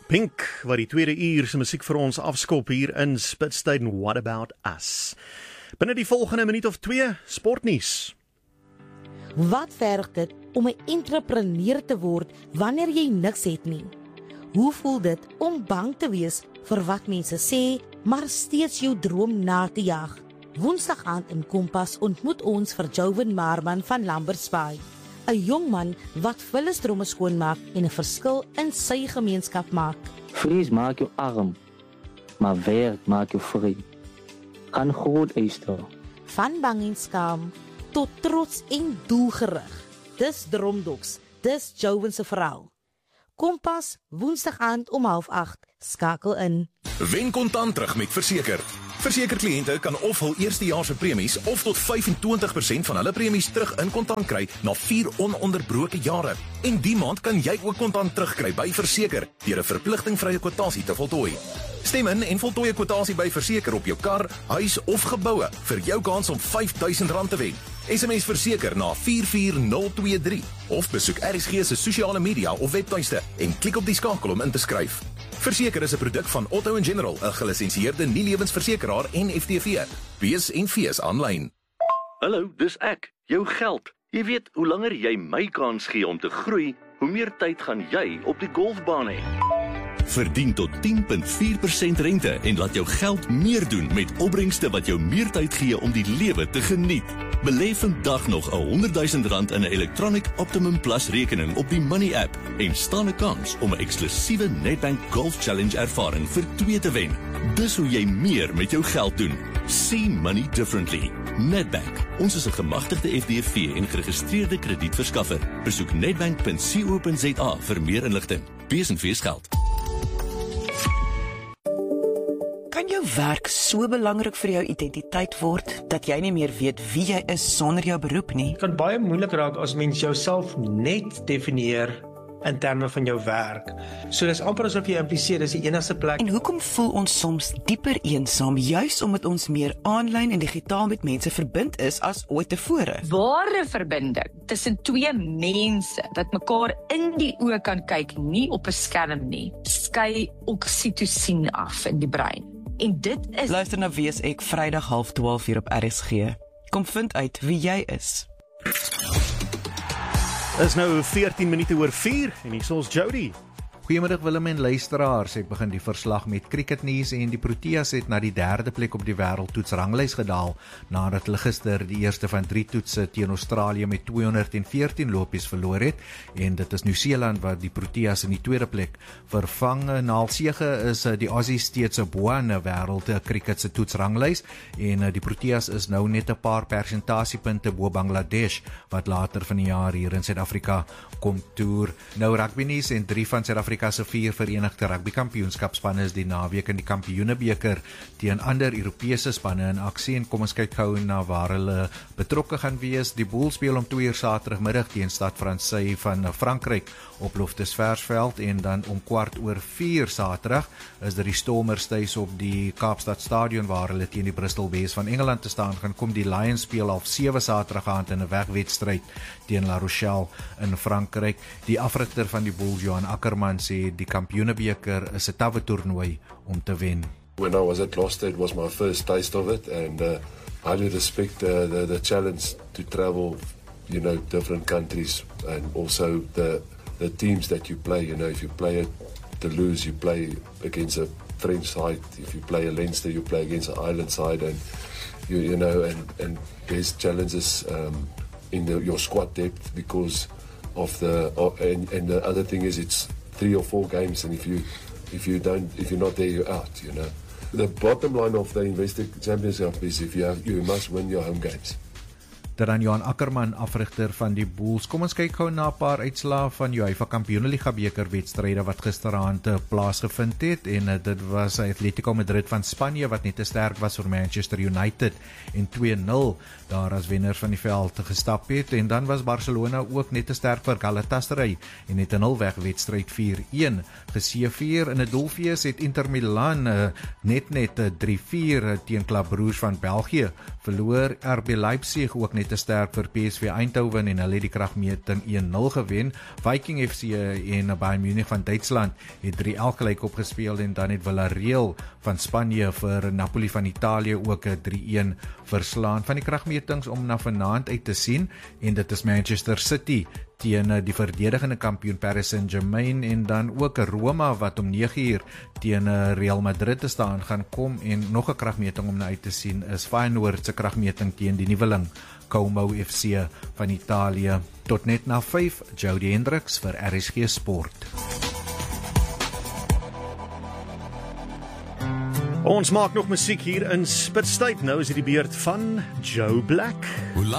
Pink, wat die tweede uur se musiek vir ons afskop hier in Spitstyd en What About Us. Binne die volgende minuut of 2, sportnuus. Wat verg dit om 'n entrepreneur te word wanneer jy niks het nie? Hoe voel dit om bang te wees vir wat mense sê, maar steeds jou droom na te jag? Woensdag aand in Kompas ontmoet ons vir Joven Marman van Lambertsbaai, 'n jong man wat vullisdromme skoonmaak en 'n verskil in sy gemeenskap maak. Vrees maak jou arm, maar werk maak jou vry. Kan groot eistel. Van bang en skaam tot trots en doelgerig. Dis Dromdoks, dis Joven se verhaal. Kompas, Woensdag aand om 7:30, skakel in. Wen kontant terug met Verseker. Verseker-kliënte kan of hul eerstejaars se premies of tot 25% van hulle premies terug in kontant kry na 4 ononderbroke jare. En die maand kan jy ook kontant terugkry by Verseker deur 'n verpligtingvrye kwotasie te voltooi. Stem in en voltooi 'n kwotasie by Verseker op jou kar, huis of geboue vir jou kans om R5000 te wen. SMS Verseker na 44023 of besoek RSG se sosiale media of webtuiste en klik op die skakel om in te skryf. Verseker is 'n produk van Otto & General, 'n gelisensieerde nie-lewensversekeraar en FTV. Wees en fees aanlyn. Hallo, dis ek, jou geld. Jy weet, hoe langer jy my kans gee om te groei, hoe meer tyd gaan jy op die golfbaan hê. Verdien tot 10,4% rente en laat jou geld meer doen met opbrengste wat jou meer tyd gee om die lewe te geniet. Beleef vandag nog R100,000 in 'n Electronic Optimum Plus rekening op die Money app en staan 'n kans om 'n eksklusiewe Nedbank Golf Challenge ervaring vir 2 te wen. Dis hoe jy meer met jou geld doen. See money differently. Nedbank. Ons is 'n gemagtigde FDV en geregistreerde kredietverskaffer. Besoek nedbank.co.za vir meer inligting. Wees en fees geld. Kan jou werk so belangrik vir jou identiteit word, dat jy nie meer weet wie jy is sonder jou beroep nie? Dit kan baie moeilik raak as mens jouself net definieer in terme van jou werk. So dis amper asof jy impliseer, dis die enigste plek. En hoekom voel ons soms dieper eensaam, juis omdat ons meer aanlyn en digitaal met mense verbind is as ooit tevore? Ware verbinding tussen twee mense wat mekaar in die oë kan kyk, nie op 'n skerm nie, skei oksitosien af in die brein. En dit is... Luister na Wees Ek, Vrydag 12:30 hier op RSG. Kom vind uit wie jy is. Is nou 14 minute oor 4 en hier is ons Jody. Goeiemiddag Willem en luisteraars, ek begin die verslag met cricketnuus en die Proteas het na die 3de plek op die wêreldtoetsranglys gedaal, nadat hulle gister die eerste van 3 toetse teen Australië met 214 lopies verloor het, en dit is Nieu-Seeland wat die Proteas in die 2de plek vervang. Na sege is die Aussies steeds bo aan 'n wêreld cricket se toetsranglys, en die Proteas is nou net 'n paar persentasiepunte bo Bangladesh, wat later van die jaar hier in Suid-Afrika kom toer. Nou rugbynuus en 3 van Suid-Afrika se 4 verenigde rugbykampioenskapspanne is die naweek in die Kampioenebeker teen ander Europese spanne in aksie, en kom ons kyk gou na waar hulle betrokke gaan wees. Die Bulls speel om 2 uur Saterdagmiddag teen Stade Francais van Frankryk op Loftus Versveld, en dan om 4:15 Saterdag is dit die Stormers tuis op die Kaapstad Stadion waar hulle teen die Bristol Bears van Engeland te staan gaan kom. Die Lions speel half 7 Saterdag aand in 'n wegwedstryd teen La Rochelle in Frankryk. Die afrigter van die Bulls, Johan Ackerman, sê die Kampioenebeker is 'n tawwe toernooi om te wen. When I was at Gloucester, it was my first taste of it, and I highly respect the challenge to travel, different countries, and also the teams that you play. If you play at Toulouse, you play against a French side. If you play at Leinster, you play against an island side, and and there's challenges in your squad depth because of and the other thing is it's 3 or 4 games, and if you're not there, you're out. The bottom line of the Investec Championship is you must win your home games. Dan Johan Ackerman, afrigter van die Bulls. Kom ons kyk gou na 'n paar uitslae van UEFA Kampioenligga bekerwedstryde wat gisteraand plaasgevind het, en dit was Atletico Madrid van Spanje wat net te sterk was vir Manchester United en 2-0 daar as wenner van die veld gestap het, en dan was Barcelona ook net te sterk vir Galatasaray en het 'n 0-weg wedstryd 4-1 geseëvier. In 'n doelfees het Inter Milan net 3-4 teen Club Brugge van België verloor. RB Leipzig ook net te sterk vir PSV Eindhoven en hulle het die kragmeting 1-0 gewen. Viking FC en Bayern Munich van Duitsland het 3-1 gelyk opgespeel en dan het Villarreal van Spanje vir Napoli van Italië ook 3-1 verslaan. Van die kragmetings om na vanaand uit te sien, en dit is Manchester City teen die verdedigende kampioen Paris Saint-Germain en dan ook Roma wat om 9uur teen Real Madrid te staan gaan kom, en nog 'n kragmeting om na uit te sien is Feyenoord se kragmeting teen die nuweling Como FC van Italië. Tot net na 5, Jody Hendricks vir RSG Sport. Ons maak nog musiek hier in Spitstyd. Nou is dit die beurt van Joe Black.